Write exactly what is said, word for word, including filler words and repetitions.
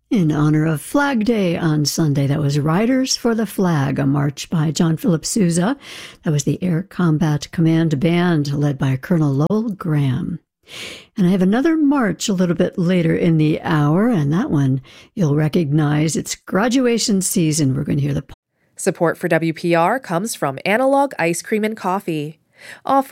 In honor of Flag Day on Sunday, that was Riders for the Flag, a march by John Philip Sousa. That was the Air Combat Command Band led by Colonel Lowell Graham. And I have another march a little bit later in the hour, and that one you'll recognize. It's graduation season. We're going to hear the... Support for W P R comes from Analog Ice Cream and Coffee, offering